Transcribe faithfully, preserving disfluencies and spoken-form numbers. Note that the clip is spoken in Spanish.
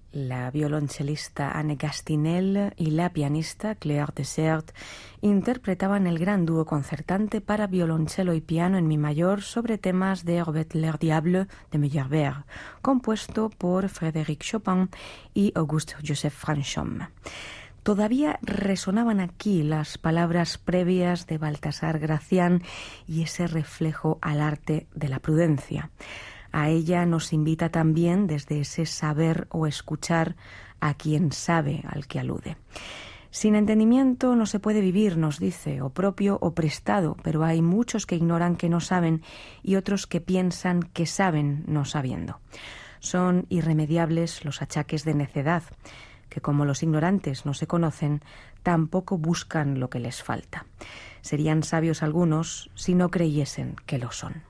La violonchelista Anne Gastinel y la pianista Claire Dessert interpretaban el gran dúo concertante para violonchelo y piano en mi mayor sobre temas de Robert Le Diable de Meyerbeer, compuesto por Frédéric Chopin y Auguste Joseph Franchomme. Todavía resonaban aquí las palabras previas de Baltasar Gracián y ese reflejo al arte de la prudencia. A ella nos invita también desde ese saber o escuchar a quien sabe al que alude. Sin entendimiento no se puede vivir, nos dice, o propio o prestado, pero hay muchos que ignoran que no saben y otros que piensan que saben no sabiendo. Son irremediables los achaques de necedad, que como los ignorantes no se conocen, tampoco buscan lo que les falta. Serían sabios algunos si no creyesen que lo son.